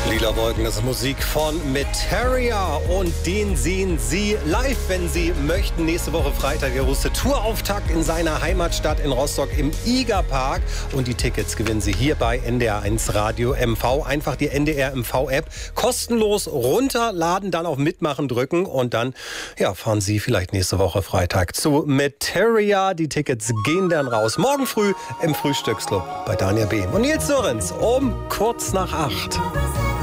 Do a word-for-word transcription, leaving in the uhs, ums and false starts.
Lila Wolken, das ist Musik von Materia und den sehen Sie live, wenn Sie möchten. Nächste Woche Freitag der große Tourauftakt in seiner Heimatstadt in Rostock im Igerpark. Und die Tickets gewinnen Sie hier bei N D R eins Radio M V. Einfach die N D R M V-App kostenlos runterladen, dann auf Mitmachen drücken und dann ja, fahren Sie vielleicht nächste Woche Freitag zu Materia. Die Tickets gehen dann raus. Morgen früh im Frühstücksclub bei Daniel B. und Nils Sörensen um kurz nach acht.